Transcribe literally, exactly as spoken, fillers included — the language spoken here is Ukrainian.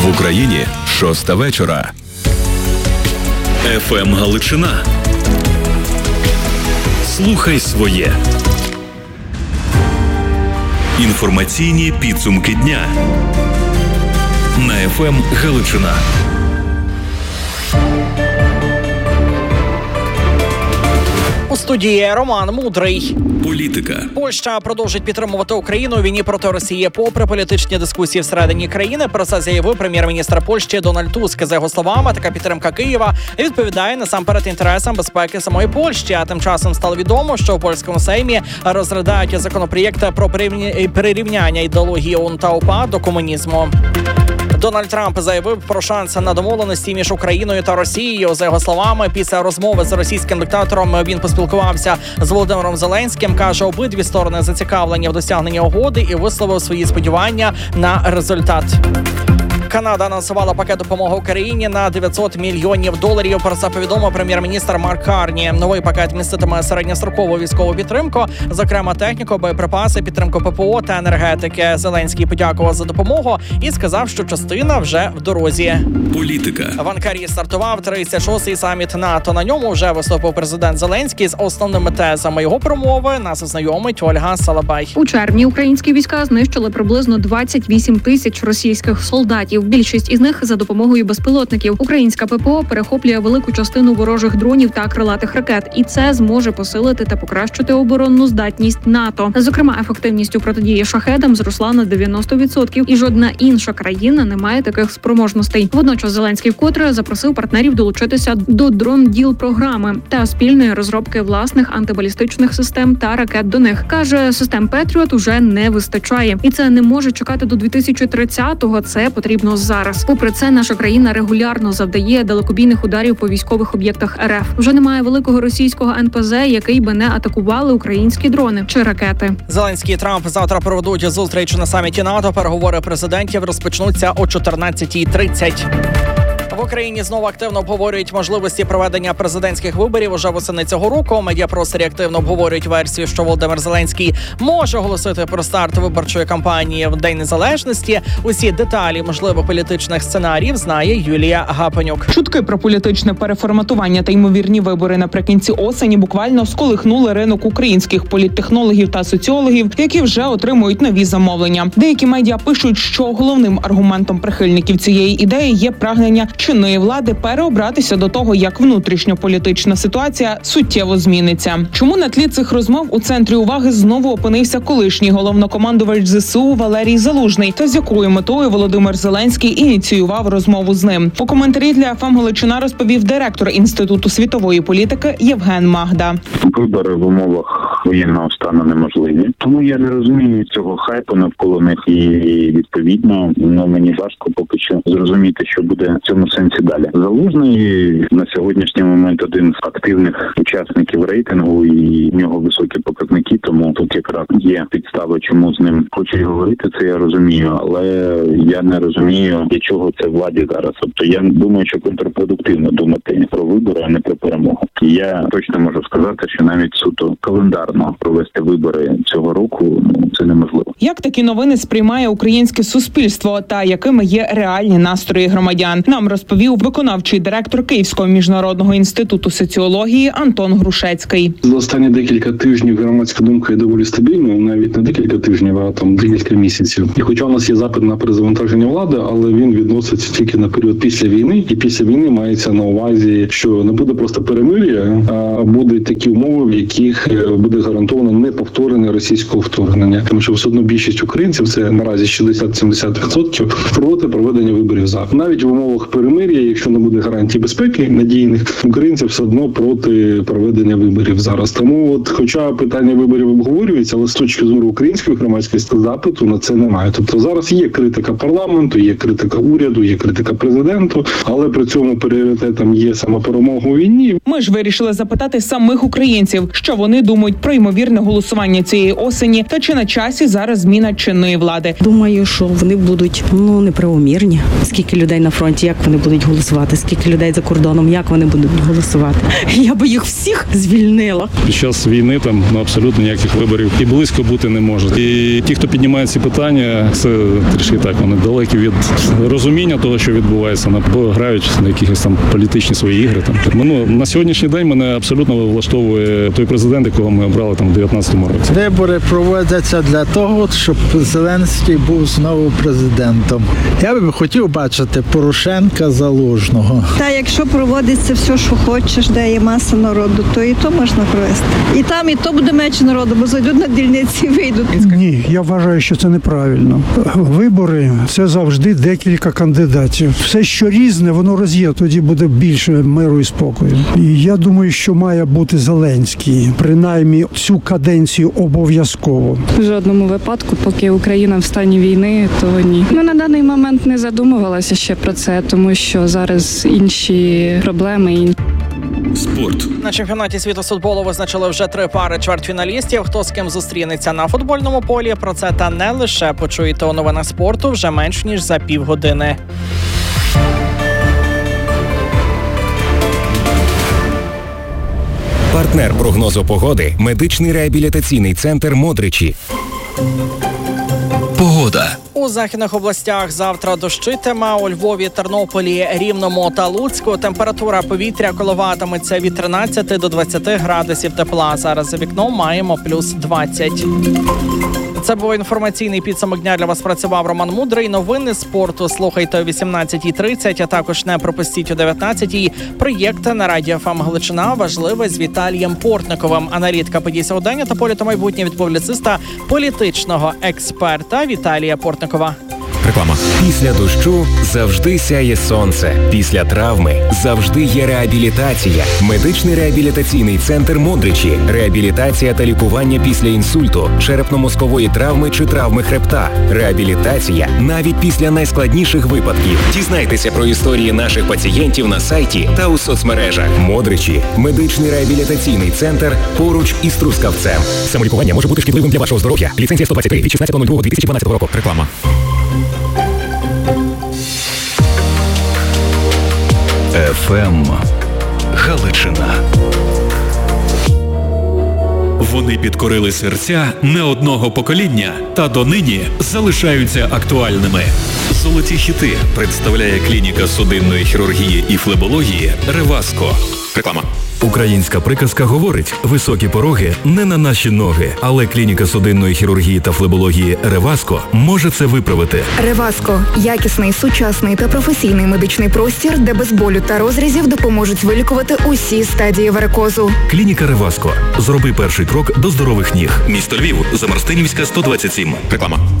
В Україні шоста вечора. еф ем Галичина. Слухай своє. Інформаційні підсумки дня на еф ем Галичина. У студії Роман Мудрий. Політика. Польща продовжить підтримувати Україну у війні проти Росії попри політичні дискусії всередині країни. Про це заявив прем'єр-міністр Польщі Дональд Туск. За його словами, така підтримка Києва відповідає насамперед інтересам безпеки самої Польщі. А тим часом стало відомо, що в польському сеймі розглядають законопроєкт про прирівняння ідеології ОУН та УПА до комунізму. Дональд Трамп заявив про шанс на домовленості між Україною та Росією. За його словами, після розмови з російським диктатором він поспілкувався з Володимиром Зеленським. Каже, обидві сторони зацікавлені в досягненні угоди і висловив свої сподівання на результат. Канада анонсувала пакет допомоги Україні на дев'ятсот мільйонів доларів. Про це повідомив прем'єр-міністр Марк Карні. Новий пакет міститиме середньострокову військову підтримку, зокрема техніку, боєприпаси, підтримку ППО та енергетики. Зеленський подякував за допомогу і сказав, що частина вже в дорозі. Політика. В Анкарі стартував тридцять шостий саміт НАТО. На ньому вже виступив президент Зеленський з основними тезами його промови. Нас ознайомить Ольга Салабай. У червні українські війська знищили приблизно двадцять вісім тисяч російських солдатів. Більшість із них за допомогою безпілотників. Українська ППО перехоплює велику частину ворожих дронів та крилатих ракет, і це зможе посилити та покращити оборонну здатність НАТО. Зокрема, ефективність у протидії шахедам зросла на дев'яносто відсотків, і жодна інша країна не має таких спроможностей. Водночас Зеленський вкотре запросив партнерів долучитися до дрон-діл-програми та спільної розробки власних антибалістичних систем та ракет до них. Каже, систем Петріот уже не вистачає, і це не може чекати до дві тисячі тридцятого. Це потрібно зараз. Попри це, наша країна регулярно завдає далекобійних ударів по військових об'єктах РФ. Вже немає великого російського ен пе зет, який би не атакували українські дрони чи ракети. Зеленський і Трамп завтра проведуть зустріч на саміті НАТО. Переговори президентів розпочнуться о чотирнадцятій тридцять. В Україні знову активно обговорюють можливості проведення президентських виборів уже восени цього року. Медіапросторі активно обговорюють версію, що Володимир Зеленський може оголосити про старт виборчої кампанії в День Незалежності. Усі деталі можливих політичних сценаріїв знає Юлія Гапонюк. Чутки про політичне переформатування та ймовірні вибори наприкінці осені буквально сколихнули ринок українських політтехнологів та соціологів, які вже отримують нові замовлення. Деякі медіа пишуть, що головним аргументом прихильників цієї ідеї є прагнення чинної влади переобратися до того, як внутрішньополітична ситуація суттєво зміниться. Чому на тлі цих розмов у центрі уваги знову опинився колишній головнокомандувач зе се у Валерій Залужний, та з якою метою Володимир Зеленський ініціював розмову з ним? У коментарі для еф ем Галичина розповів директор Інституту світової політики Євген Магда. Вибори в умовах воєнного стану неможливі. Тому я не розумію цього хайпу навколо них і відповідно, ну, мені важко поки що зрозуміти, що буде в цьому сенсі далі. Залужний на сьогоднішній момент один з активних учасників рейтингу, і в нього високі показники, тому тут якраз є підстави, чому з ним хочуть говорити, це я розумію, але я не розумію, для чого це владі зараз. Тобто я думаю, що контрпродуктивно думати про вибори, а не про перемогу. І я точно можу сказати, що навіть суто календарно провести вибори цього року, ну, це неможливо. Як такі новини сприймає українське суспільство та якими є реальні настрої громадян? Нам розповів виконавчий директор Київського міжнародного інституту соціології Антон Грушецький. За останні декілька тижнів громадська думка є доволі стабільною, навіть не декілька тижнів, а там декілька місяців. І хоча у нас є запит на перезавантаження влади, але він відноситься тільки на період після війни. І після війни мається на увазі, що не буде просто перемир'я, а будуть такі умови, в яких буде гарантовано неповторення російського вторгнення. Тому що все одно більшість українців, це наразі шістдесят-сімдесят відсотків, проти проведення виборів за. Навіть в умовах перемир'я, якщо не буде гарантій безпеки надійних, українці все одно проти проведення виборів зараз. Тому от, хоча питання виборів обговорюється, але з точки зору української громадськості запиту на це немає. Тобто зараз є критика парламенту, є критика уряду, є критика президенту, але при цьому пріоритетом є саме перемога у війні. Ми ж вирішили запитати самих українців, що вони думають про ймовірне голосування цієї осені та чи на часі зараз зміна чинної влади. Думаю, що вони будуть ну неправомірні. Скільки людей на фронті, як вони будуть голосувати, скільки людей за кордоном, як вони будуть голосувати. Я би їх всіх звільнила. Під час війни там ну, абсолютно ніяких виборів і близько бути не може. І ті, хто піднімає ці питання, це трішки так, вони далекі від розуміння того, що відбувається, або грають на якісь там політичні свої ігри. Там. Ну, на сьогоднішній день мене абсолютно влаштовує той президент, якого ми обрали там в дев'ятнадцятому році. Вибори проводяться для того, щоб Зеленський був знову президентом. Я би хотів бачити Порошенка Залужного. Та якщо проводиться все, що хочеш, де є маса народу, то і то можна провести. І там, і то буде менше народу, бо зайдуть на дільниці і вийдуть. Ні, я вважаю, що це неправильно. Вибори – це завжди декілька кандидатів. Все, що різне, воно роз'є, тоді буде більше миру і спокою. І я думаю, що має бути Зеленський, принаймні цю каденцію обов'язково. В жодному випадку, поки Україна в стані війни, то ні. Ми на даний момент не задумувалися ще про це, тому що зараз інші проблеми. Спорт. На чемпіонаті світу з футболу визначили вже три пари чвертьфіналістів. Хто з ким зустрінеться на футбольному полі? Про це та не лише почуєте у новинах спорту вже менш ніж за півгодини. Партнер прогнозу погоди – медичний реабілітаційний центр «Модричі». Погода. У західних областях завтра дощитиме. У Львові, Тернополі, Рівному та Луцьку температура повітря коливатиметься від тринадцяти до двадцяти градусів тепла. Зараз за вікном маємо плюс двадцять. Це був інформаційний підсумок дня. Для вас працював Роман Мудрий. Новини спорту слухайте о вісімнадцятій тридцять, а також не пропустіть о дев'ятнадцятій. Проєкти на Радіо ФМ Галичина важливе з Віталієм Портниковим. Аналітика подій сьогодення та політу майбутнє від публіциста, політичного експерта Віталія Портникова. Реклама. Після дощу завжди сяє сонце. Після травми завжди є реабілітація. Медичний реабілітаційний центр «Модричі». Реабілітація та лікування після інсульту, черепно-мозкової травми чи травми хребта. Реабілітація навіть після найскладніших випадків. Дізнайтеся про історії наших пацієнтів на сайті та у соцмережах. «Модричі» – медичний реабілітаційний центр поруч із Трускавцем. Самолікування може бути шкідливим для вашого здоров'я. Ліцензія сто двадцять три від шістнадцятого лютого дві тисячі дванадцятого року. Реклама. еф ем Галичина. Вони підкорили серця не одного покоління та донині залишаються актуальними. Золоті хіти представляє клініка судинної хірургії і флебології «Реваско». Реклама. Українська приказка говорить: високі пороги не на наші ноги, але клініка судинної хірургії та флебології «Реваско» може це виправити. «Реваско» – якісний, сучасний та професійний медичний простір, де без болю та розрізів допоможуть вилікувати усі стадії варикозу. Клініка «Реваско». Зроби перший крок до здорових ніг. Місто Львів, Замарстинівська, сто двадцять сім. Реклама.